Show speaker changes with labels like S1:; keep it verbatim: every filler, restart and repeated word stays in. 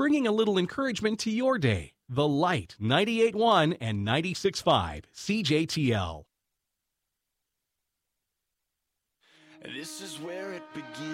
S1: bringing a little encouragement to your day. The Light, ninety-eight point one and ninety-six point five C J T L.
S2: This is where it begins.